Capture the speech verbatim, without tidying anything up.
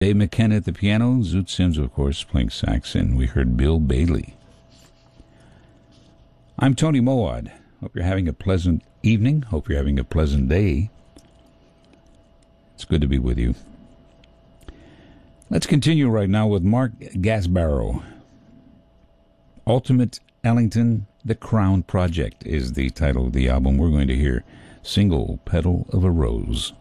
Dave McKenna at the piano, Zoot Sims, of course, playing sax, and we heard Bill Bailey. I'm Tony Mowat. Hope you're having a pleasant evening. Hope you're having a pleasant day. It's good to be with you. Let's continue right now with Mark Gasbarro. Ultimate Ellington, The Crown Project is the title of the album. We're going to hear Single Petal of a Rose.